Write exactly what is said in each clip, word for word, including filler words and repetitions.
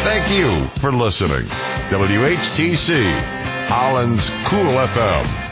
Thank you for listening. W H T C, Holland's Cool F M.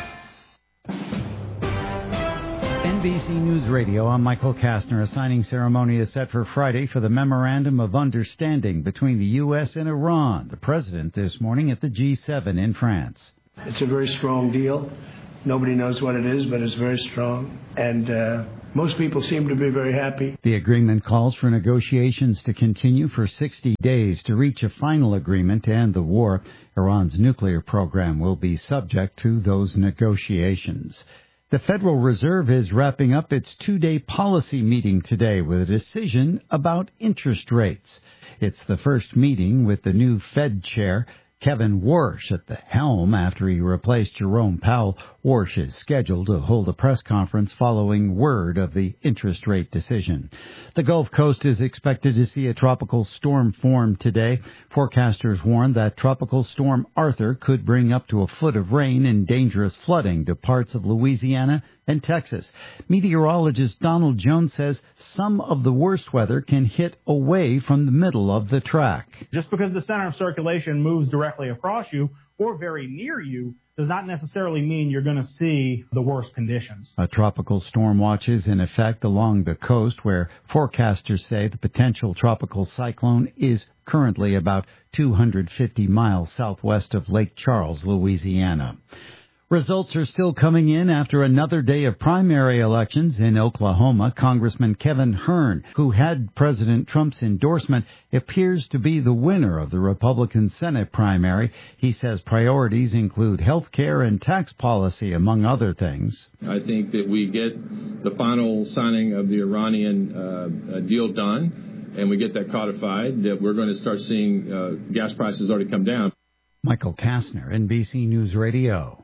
N B C News Radio, I'm Michael Kastner. A signing ceremony is set for Friday for the Memorandum of Understanding between the U S and Iran. The president this morning at the G seven in France. It's a very strong deal. Nobody knows what it is, but it's very strong. And uh, most people seem to be very happy. The agreement calls for negotiations to continue for sixty days to reach a final agreement to end the war. Iran's nuclear program will be subject to those negotiations. The Federal Reserve is wrapping up its two-day policy meeting today with a decision about interest rates. It's the first meeting with the new Fed chair, Kevin Warsh, at the helm after he replaced Jerome Powell. Warsh is scheduled to hold a press conference following word of the interest rate decision. The Gulf Coast is expected to see a tropical storm form today. Forecasters warn that Tropical Storm Arthur could bring up to a foot of rain and dangerous flooding to parts of Louisiana and Texas. Meteorologist Donald Jones says some of the worst weather can hit away from the middle of the track. Just because the center of circulation moves directly across you or very near you does not necessarily mean you're going to see the worst conditions. A tropical storm watch is in effect along the coast, where forecasters say the potential tropical cyclone is currently about two hundred fifty miles southwest of Lake Charles, Louisiana. Results are still coming in after another day of primary elections in Oklahoma. Congressman Kevin Hern, who had President Trump's endorsement, appears to be the winner of the Republican Senate primary. He says priorities include health care and tax policy, among other things. I think that we get the final signing of the Iranian uh, deal done, and we get that codified, that we're going to start seeing uh, gas prices already come down. Michael Kastner, N B C News Radio.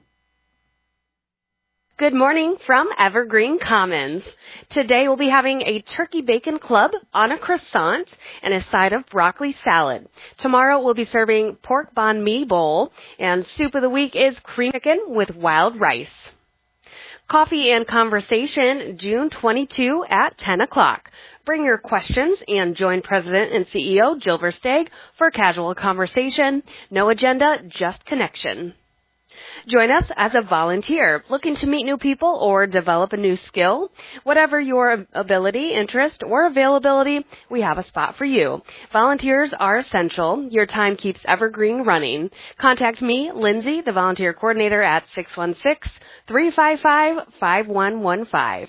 Good morning from Evergreen Commons. Today we'll be having a turkey bacon club on a croissant and a side of broccoli salad. Tomorrow we'll be serving pork banh mi bowl, and soup of the week is cream chicken with wild rice. Coffee and Conversation, June twenty-second at ten o'clock. Bring your questions and join President and C E O Jill Versteeg for casual conversation. No agenda, just connection. Join us as a volunteer looking to meet new people or develop a new skill. Whatever your ability, interest, or availability, we have a spot for you. Volunteers are essential. Your time keeps Evergreen running. Contact me, Lindsay, the volunteer coordinator, at six one six, three five five, five one one five.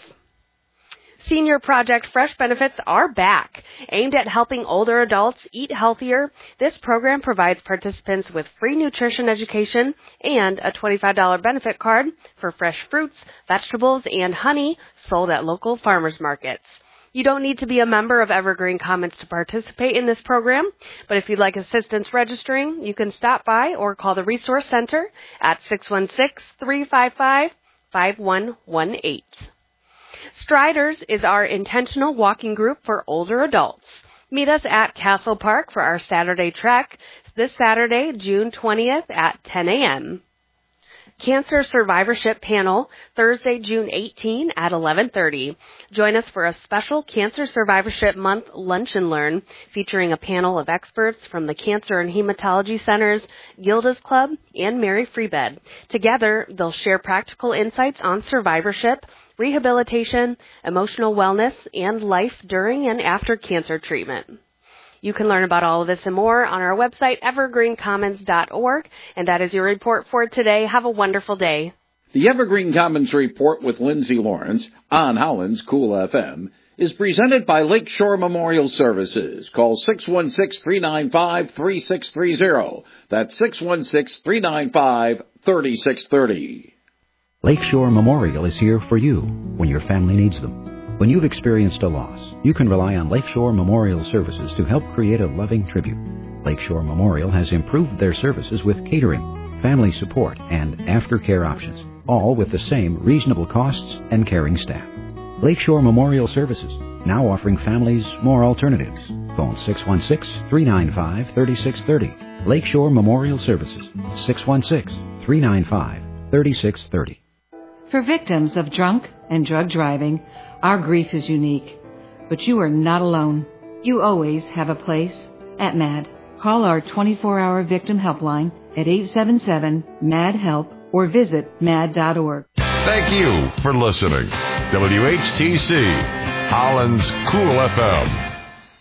Senior Project Fresh benefits are back. Aimed at helping older adults eat healthier, this program provides participants with free nutrition education and a twenty-five dollars benefit card for fresh fruits, vegetables, and honey sold at local farmers markets. You don't need to be a member of Evergreen Commons to participate in this program, but if you'd like assistance registering, you can stop by or call the Resource Center at six one six, three five five, five one one eight. Striders is our intentional walking group for older adults. Meet us at Castle Park for our Saturday trek this Saturday, June twentieth at ten a.m. Cancer Survivorship Panel, Thursday, June eighteenth at eleven thirty. Join us for a special Cancer Survivorship Month Lunch and Learn, featuring a panel of experts from the Cancer and Hematology Centers, Gilda's Club, and Mary Freebed. Together, they'll share practical insights on survivorship, rehabilitation, emotional wellness, and life during and after cancer treatment. You can learn about all of this and more on our website, evergreen commons dot org. And that is your report for today. Have a wonderful day. The Evergreen Commons Report with Lindsay Lawrence on Holland's Cool F M is presented by Lakeshore Memorial Services. Call six one six, three nine five, three six three zero. That's six one six, three nine five, three six three zero. Lakeshore Memorial is here for you when your family needs them. When you've experienced a loss, you can rely on Lakeshore Memorial Services to help create a loving tribute. Lakeshore Memorial has improved their services with catering, family support, and aftercare options, all with the same reasonable costs and caring staff. Lakeshore Memorial Services, now offering families more alternatives. Phone six one six, three nine five, three six three zero. Lakeshore Memorial Services, six one six, three nine five, three six three zero. For victims of drunk and drug driving, our grief is unique. But you are not alone. You always have a place at M A D. Call our twenty-four hour victim helpline at eight seven seven, M A D, HELP or visit mad dot org. Thank you for listening. W H T C, Holland's Cool F M.